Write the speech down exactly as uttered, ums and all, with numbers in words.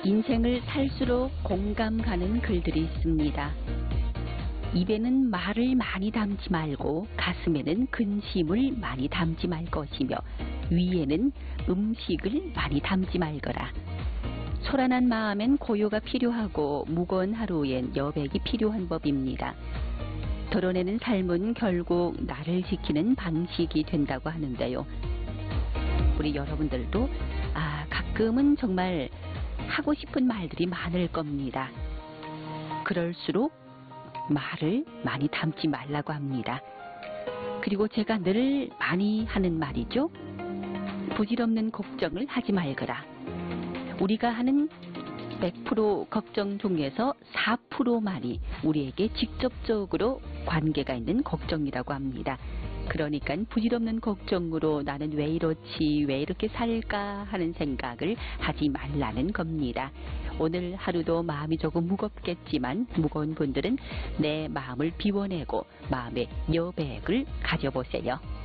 인생을 살수록 공감 가는 글들이 있습니다. 입에는 말을 많이 담지 말고 가슴에는 근심을 많이 담지 말 것이며 위에는 음식을 많이 담지 말거라. 소란한 마음엔 고요가 필요하고 무거운 하루엔 여백이 필요한 법입니다. 드러내는 삶은 결국 나를 지키는 방식이 된다고 하는데요. 우리 여러분들도 아 가끔은 정말 하고 싶은 말들이 많을 겁니다. 그럴수록 말을 많이 담지 말라고 합니다. 그리고 제가 늘 많이 하는 말이죠. 부질없는 걱정을 하지 말거라. 우리가 하는 백 퍼센트 걱정 중에서 사 퍼센트만이 우리에게 직접적으로 관계가 있는 걱정이라고 합니다. 그러니까 부질없는 걱정으로 나는 왜 이렇지, 왜 이렇게 살까 하는 생각을 하지 말라는 겁니다. 오늘 하루도 마음이 조금 무겁겠지만 무거운 분들은 내 마음을 비워내고 마음의 여백을 가져보세요.